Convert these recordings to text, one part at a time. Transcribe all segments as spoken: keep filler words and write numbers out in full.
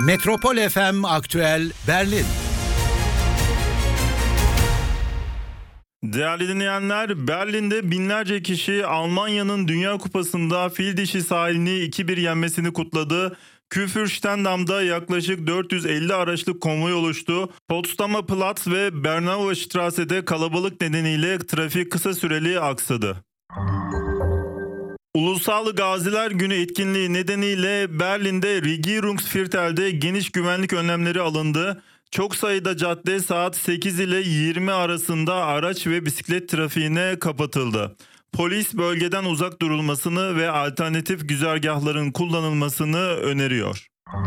Metropol F M Aktüel Berlin. Değerli dinleyenler, Berlin'de binlerce kişi Almanya'nın Dünya Kupası'nda fil dişi sahilini iki bir yenmesini kutladı. Kurfürstendamm'da yaklaşık dört yüz elli araçlı konvoy oluştu. Potsdamer Platz ve Bernauer Strasse'de kalabalık nedeniyle trafik kısa süreli aksadı. Ulusal Gaziler Günü etkinliği nedeniyle Berlin'de Regierungsviertel'de geniş güvenlik önlemleri alındı. Çok sayıda cadde saat sekiz ile yirmi arasında araç ve bisiklet trafiğine kapatıldı. Polis bölgeden uzak durulmasını ve alternatif güzergahların kullanılmasını öneriyor.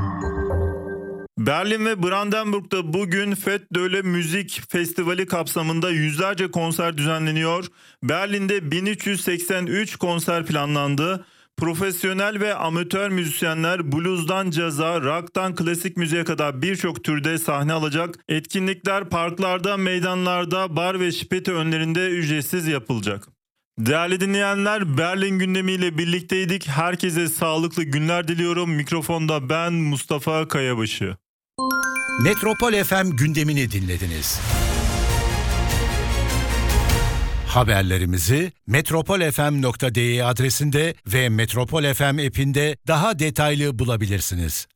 Berlin ve Brandenburg'da bugün Fête de la Musique Festivali kapsamında yüzlerce konser düzenleniyor. Berlin'de bin üç yüz seksen üç konser planlandı. Profesyonel ve amatör müzisyenler blues'dan caza, rock'tan klasik müziğe kadar birçok türde sahne alacak. Etkinlikler parklarda, meydanlarda, bar ve şipeti önlerinde ücretsiz yapılacak. Değerli dinleyenler, Berlin gündemiyle birlikteydik. Herkese sağlıklı günler diliyorum. Mikrofonda ben Mustafa Kayabaşı. Metropol F M gündemini dinlediniz. Haberlerimizi metropol f m nokta d e adresinde ve Metropol F M app'inde daha detaylı bulabilirsiniz.